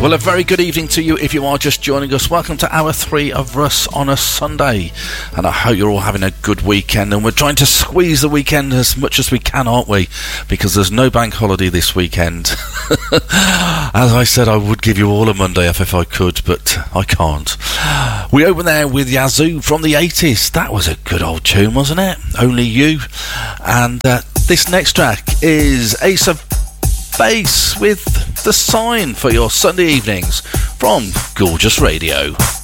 Well, a very good evening to you if you are just joining us. Welcome to hour 3 of Russ on a Sunday, and I hope you're all having a good weekend, and we're trying to squeeze the weekend as much as we can, aren't we? Because there's no bank holiday this weekend. As I said, I would give you all a Monday off if I could, but I can't. We open there with Yazoo from the 80s. That was a good old tune, wasn't it? Only You. And this next track is Ace of Base with The Sign for your Sunday evenings from Gorgeous Radio.